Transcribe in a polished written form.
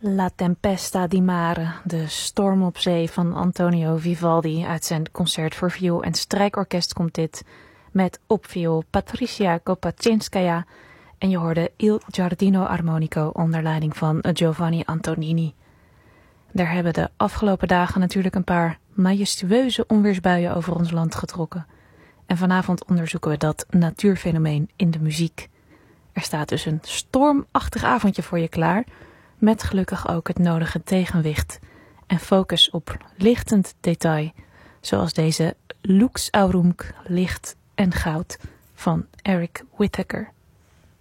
La Tempesta di Mare, de storm op zee van Antonio Vivaldi. Uit zijn concert voor viool en strijkorkest komt dit, met op viool Patricia Kopaczinskaya en je hoorde Il Giardino Armonico onder leiding van Giovanni Antonini. Daar hebben de afgelopen dagen natuurlijk een paar majestueuze onweersbuien over ons land getrokken. En vanavond onderzoeken we dat natuurfenomeen in de muziek. Er staat dus een stormachtig avondje voor je klaar, met gelukkig ook het nodige tegenwicht en focus op lichtend detail, zoals deze Lux Aurum, licht en goud van Eric Whittaker.